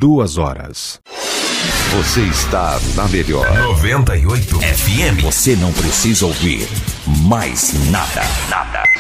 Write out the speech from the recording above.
2 horas. Você está na melhor 98 FM. Você não precisa ouvir mais nada.